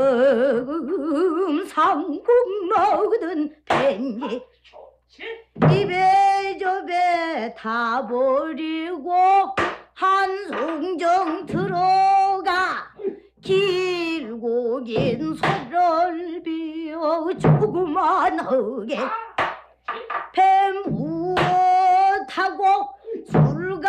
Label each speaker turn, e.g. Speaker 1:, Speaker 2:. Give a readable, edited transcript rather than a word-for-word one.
Speaker 1: 상국 먹든 pen니 입에 저배 다 버리고 한송정 들어가 길고 긴 소를 비어 조그만하게 배 무어 타고 술